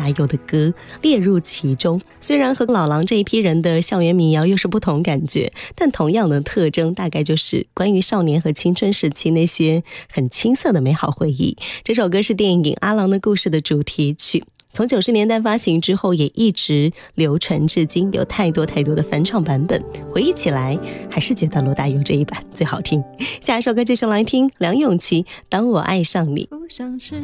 佑的歌列入其中。虽然和老狼这一批人的校园民谣又是不同感觉，但同样的特征大概就是关于少年和青春时期那些很青涩的美好回忆。这首歌是电影《阿郎的故事》的主题曲，从90年代发行之后也一直流传至今，有太多的翻唱版本，回忆起来还是觉得罗大佑这一版最好听。下一首歌继续来听梁咏琪《当我爱上你》。